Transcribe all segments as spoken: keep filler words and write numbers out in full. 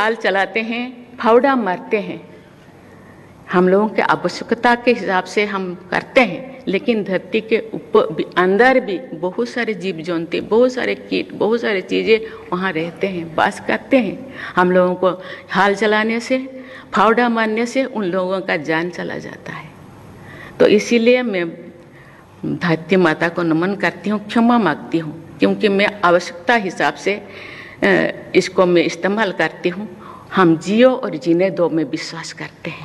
हाल चलाते हैं, फावड़ा मारते हैं, हम लोगों के आवश्यकता के हिसाब से हम करते हैं, लेकिन धरती के ऊपर अंदर भी बहुत सारे जीव जंतु, बहुत सारे कीट, बहुत सारी चीज़ें वहाँ रहते हैं, वास करते हैं। हम लोगों को हाल चलाने से, फावड़ा मारने से उन लोगों का जान चला जाता है। तो इसीलिए मैं धरती माता को नमन करती हूँ, क्षमा मांगती हूँ, क्योंकि मैं आवश्यकता हिसाब से इसको मैं इस्तेमाल करती हूँ। हम जियो और जीने दो में विश्वास करते हैं।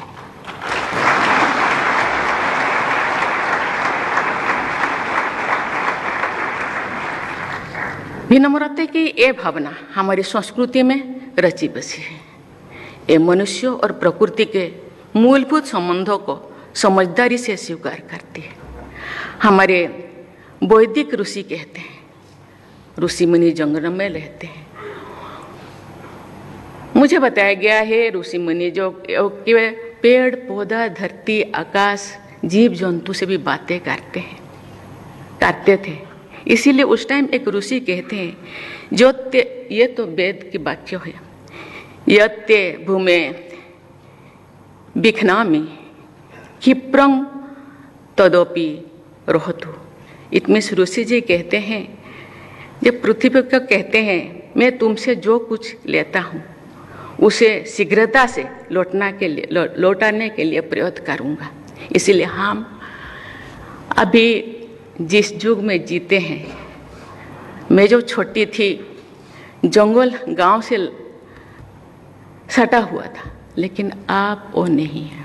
विनम्रता की ये भावना हमारी संस्कृति में रची बसी है। ये मनुष्य और प्रकृति के मूलभूत संबंधों को समझदारी से स्वीकार करती है। हमारे वैदिक ऋषि कहते हैं, ऋषि मुनि जंगल में रहते हैं। मुझे बताया गया है ऋषि मुनि जो कि पेड़ पौधा, धरती, आकाश, जीव जंतु से भी बातें करते हैं, करते थे। इसीलिए उस टाइम एक ऋषि कहते हैं, जो ते, ये तो वेद की वाक्य है, यत्ते भूमे बिखनामी क्षिप्रं तदोपि रोहतु। इतने ऋषि जी कहते हैं, जब पृथ्वी को कहते हैं मैं तुमसे जो कुछ लेता हूँ उसे शीघ्रता से लौटना के लिए लो, लौटाने के लिए प्रयत्न करूँगा। इसीलिए हम अभी जिस युग में जीते हैं, मैं जो छोटी थी जंगल गांव से सटा हुआ था, लेकिन आप वो नहीं है।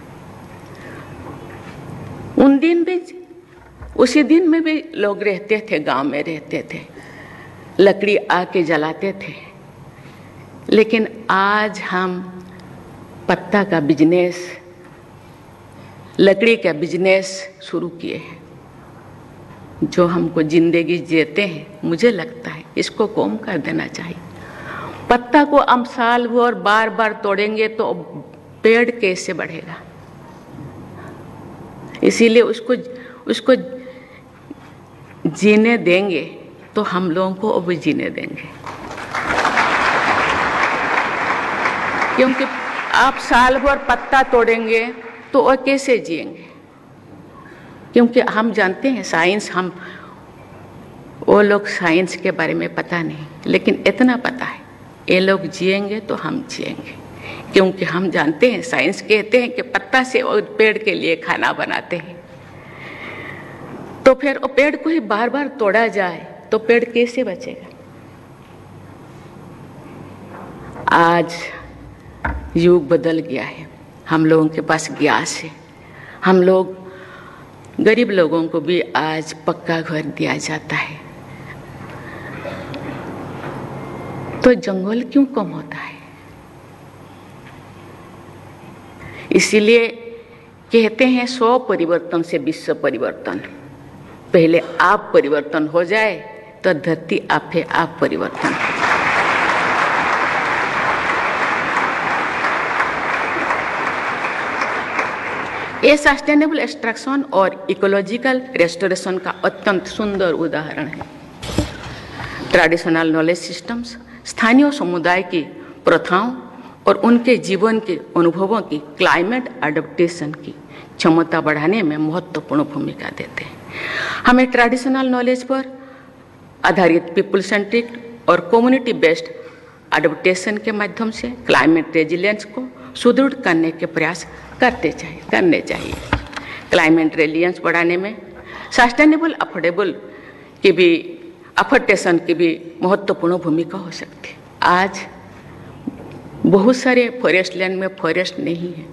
उन दिन भी, उसी दिन में भी लोग रहते थे, गांव में रहते थे, लकड़ी आके जलाते थे। लेकिन आज हम पत्ता का बिजनेस, लकड़ी का बिजनेस शुरू किए हैं, जो हमको जिंदगी जीते हैं। मुझे लगता है इसको कम कर देना चाहिए। पत्ता को हम साल भर बार बार तोड़ेंगे तो पेड़ कैसे बढ़ेगा? इसीलिए उसको उसको जीने देंगे तो हम लोगों को भी जीने देंगे, क्योंकि आप साल भर पत्ता तोड़ेंगे तो वो कैसे जिएंगे? क्योंकि हम जानते हैं साइंस, हम वो लोग साइंस के बारे में पता नहीं, लेकिन इतना पता है ये लोग जिएंगे तो हम जिएंगे, क्योंकि हम जानते हैं, साइंस कहते हैं कि पत्ता से और पेड़ के लिए खाना बनाते हैं। तो फिर वो पेड़ को ही बार बार तोड़ा जाए तो पेड़ कैसे बचेगा? आज युग बदल गया है, हम लोगों के पास गैस है, हम लोग गरीब लोगों को भी आज पक्का घर दिया जाता है। तो जंगल क्यों कम होता है? इसीलिए कहते हैं सौ परिवर्तन से विश्व परिवर्तन। पहले आप परिवर्तन हो जाए तो धरती आपे आप परिवर्तन। ये सस्टेनेबल एक्सट्रैक्शन और इकोलॉजिकल रेस्टोरेशन का अत्यंत सुंदर उदाहरण है। ट्रेडिशनल नॉलेज सिस्टम्स स्थानीय समुदाय की प्रथाओं और उनके जीवन के अनुभवों की क्लाइमेट एडेप्टेशन की क्षमता बढ़ाने में महत्वपूर्ण भूमिका देते हैं। हमें ट्रेडिशनल नॉलेज पर आधारित पीपल सेंट्रिक और कम्युनिटी बेस्ड एडेप्टेशन के माध्यम से क्लाइमेट रेजिलियंस को सुदृढ़ करने के प्रयास करते चाहिए करने चाहिए क्लाइमेट रेजिलियंस बढ़ाने में सस्टेनेबल अफोर्डेबल की भी अफोर्टेशन की भी महत्वपूर्ण भूमिका हो सकती है। आज बहुत सारे फॉरेस्ट लैंड में फॉरेस्ट नहीं है।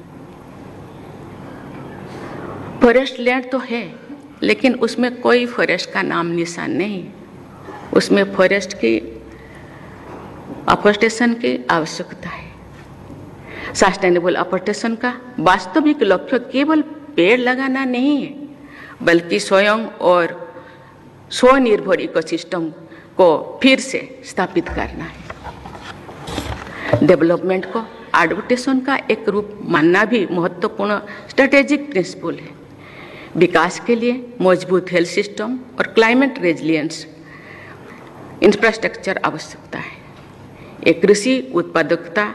फॉरेस्ट लैंड तो है, लेकिन उसमें कोई फॉरेस्ट का नाम निशान नहीं है। उसमें फॉरेस्ट की अफोर्टेशन की आवश्यकता है। सस्टेनेबल अफोर्टेशन का वास्तविक लक्ष्य केवल पेड़ लगाना नहीं है, बल्कि स्वयं और स्वनिर्भर इकोसिस्टम को फिर से स्थापित करना है। डेवलपमेंट को एडप्टेशन का एक रूप मानना भी महत्वपूर्ण स्ट्रेटेजिक प्रिंसिपल है। विकास के लिए मजबूत हेल्थ सिस्टम और क्लाइमेट रेजिलियंस इंफ्रास्ट्रक्चर आवश्यकता है। एक कृषि उत्पादकता